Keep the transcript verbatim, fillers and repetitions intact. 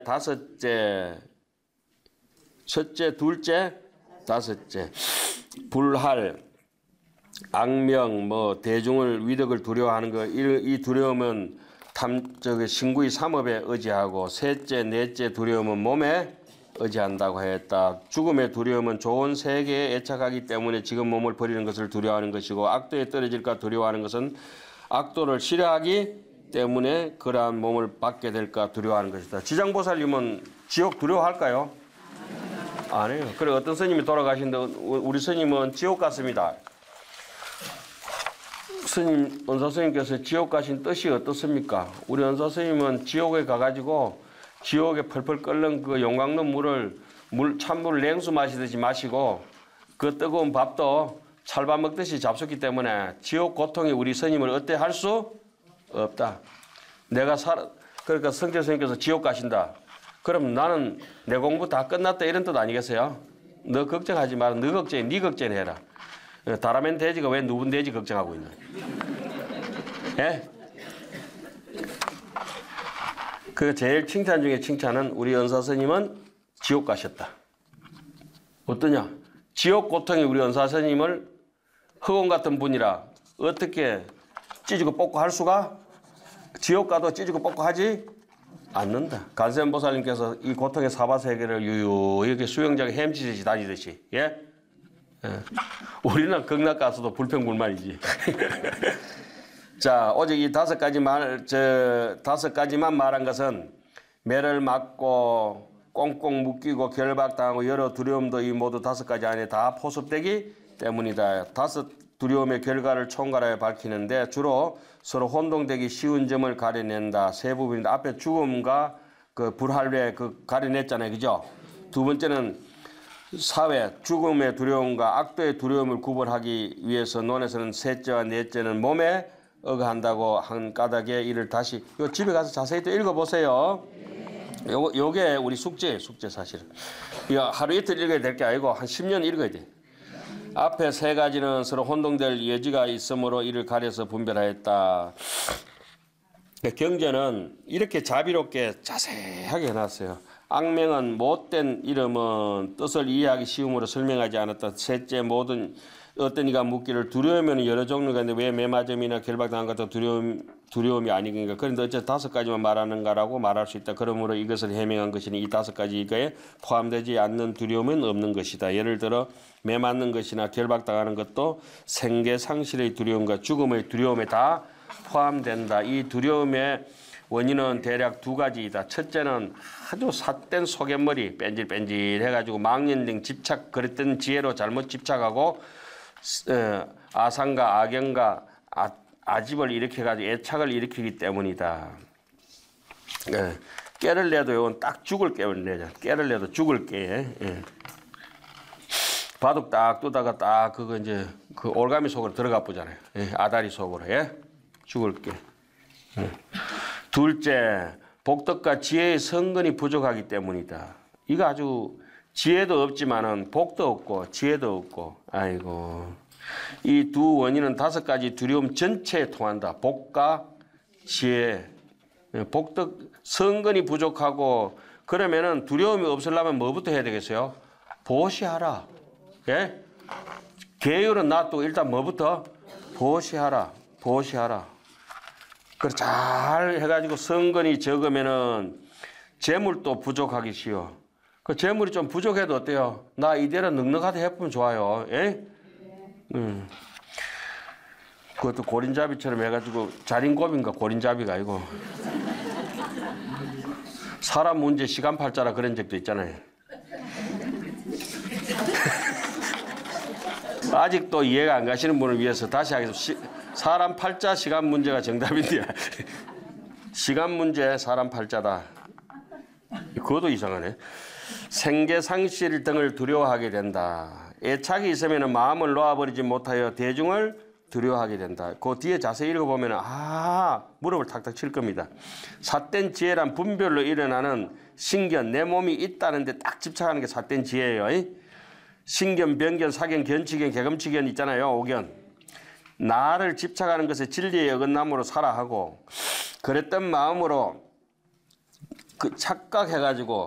다섯째, 첫째, 둘째, 다섯째. 불할, 악명, 뭐 대중을 위덕을 두려워하는 거, 이, 이 두려움은 탐, 저기 신구의 삼업에 의지하고, 셋째, 넷째 두려움은 몸에 의지한다고 했다. 죽음의 두려움은 좋은 세계에 애착하기 때문에 지금 몸을 버리는 것을 두려워하는 것이고, 악도에 떨어질까 두려워하는 것은 악도를 싫어하기 때문에 그러한 몸을 받게 될까 두려워하는 것이다. 지장보살님은 지옥 두려워할까요? 안 해요. 그래 어떤 스님이 돌아가신데 우리 스님은 지옥 갔습니다. 스님, 은사 스님께서 지옥 가신 뜻이 어떻습니까? 우리 은사 스님은 지옥에 가가지고 지옥에 펄펄 끓는 그 용광로 물을 물 찬물을 냉수 마시듯이 마시고 그 뜨거운 밥도 찰밥 먹듯이 잡숫기 때문에 지옥 고통이 우리 스님을 어때 할 수 없다. 내가 살 그러니까 성철 스님께서 지옥 가신다. 그럼 나는 내 공부 다 끝났다 이런 뜻 아니겠어요? 너 걱정하지 마라. 너 걱정해. 네 걱정해라. 다라멘 돼지가 왜 누군 돼지 걱정하고 있나? 예? 그 제일 칭찬 중에 칭찬은 우리 은사 스님은 지옥 가셨다. 어떠냐? 지옥 고통이 우리 은사 스님을 흑원 같은 분이라 어떻게 찢고 뽑고 할 수가? 지옥 가도 찢고 뽑고 하지 않는다. 간세음보살님께서 이 고통의 사바세계를 유유하게 수영장에 헤엄치듯이 다니듯이, 예? 예. 우리는 극락 가서도 불평불만이지. 자, 오직 이 다섯 가지 말, 저, 다섯 가지만 말한 것은 매를 맞고 꽁꽁 묶이고 결박당하고 여러 두려움도 이 모두 다섯 가지 안에 다 포섭되기 때문이다. 다섯 두려움의 결과를 총괄하여 밝히는데 주로 서로 혼동되기 쉬운 점을 가려낸다. 세 부분인데 앞에 죽음과 그 불활외 그 가려냈잖아요. 그죠? 두 번째는 사회, 죽음의 두려움과 악도의 두려움을 구분하기 위해서 논에서는 셋째와 넷째는 몸에 의거한다고 한 까닭에 이를 다시 요 집에 가서 자세히 또 읽어보세요. 요, 요게 우리 숙제예요. 숙제 사실은. 이거 하루 이틀 읽어야 될 게 아니고 한 십 년 읽어야 돼. 앞에 세 가지는 서로 혼동될 여지가 있으므로 이를 가려서 분별하였다. 경제는 이렇게 자비롭게 자세하게 해놨어요. 악명은 못된 이름은 뜻을 이해하기 쉬움으로 설명하지 않았다. 셋째, 모든 어떤 이가 묻기를 두려우면 여러 종류가 있는데 왜 매맞음이나 결박당한 것도 두려움, 두려움이 아니겠는가. 그런데 어째 다섯 가지만 말하는가라고 말할 수 있다. 그러므로 이것을 해명한 것이니 이 다섯 가지 이거에 포함되지 않는 두려움은 없는 것이다. 예를 들어 매맞는 것이나 결박당하는 것도 생계 상실의 두려움과 죽음의 두려움에 다 포함된다. 이 두려움의 원인은 대략 두 가지이다. 첫째는 아주 삿된 소갯머리 뺀질뺀질 해가지고 망년등 집착 그랬던 지혜로 잘못 집착하고 아상과 악영과 아, 아집을 일으켜가지고 애착을 일으키기 때문이다. 예. 깨를 내도 이건 딱 죽을 깨를 내자. 깨를 내도 죽을 깨. 예. 바둑 딱 두다가 딱 그거 이제 그 올가미 속으로 들어가 보잖아요. 예. 아다리 속으로. 예. 죽을 깨. 예. 둘째, 복덕과 지혜의 성근이 부족하기 때문이다. 이거 아주 지혜도 없지만은 복도 없고 지혜도 없고 아이고 이 두 원인은 다섯 가지 두려움 전체에 통한다. 복과 지혜, 복덕 성근이 부족하고 그러면은 두려움이 없으려면 뭐부터 해야 되겠어요? 보시하라. 예? 계율은 놔두고 일단 뭐부터? 보시하라. 보시하라. 그걸 잘 해가지고 성근이 적으면은 재물도 부족하기 쉬워. 그 재물이 좀 부족해도 어때요? 나 이대로 넉넉하게 해보면 좋아요. 예? 음. 그것도 고린잡이처럼 해가지고 자린고비인가 고린잡이가 아니고 사람 문제 시간 팔자라 그런 적도 있잖아요. 아직도 이해가 안 가시는 분을 위해서 다시 하겠습니다. 사람 팔자 시간 문제가 정답인데 시간 문제 사람 팔자다. 그것도 이상하네. 생계 상실 등을 두려워하게 된다. 애착이 있으면 마음을 놓아버리지 못하여 대중을 두려워하게 된다. 그 뒤에 자세히 읽어보면 아 무릎을 탁탁 칠 겁니다. 삿된 지혜란 분별로 일어나는 신견, 내 몸이 있다는 데 딱 집착하는 게 삿된 지혜예요. 신견, 변견, 사견, 견치견, 개검치견 있잖아요. 오견. 나를 집착하는 것에 진리의 어긋남으로 살아 하고 그랬던 마음으로 그 착각해가지고